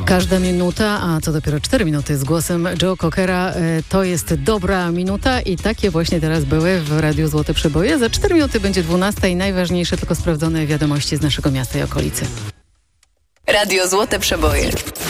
Każda minuta, a co dopiero 4 minuty z głosem Joe Cockera, to jest dobra minuta i takie właśnie teraz były w Radiu Złote Przeboje. Za 4 minuty będzie 12 i najważniejsze tylko sprawdzone wiadomości z naszego miasta i okolicy. Radio Złote Przeboje.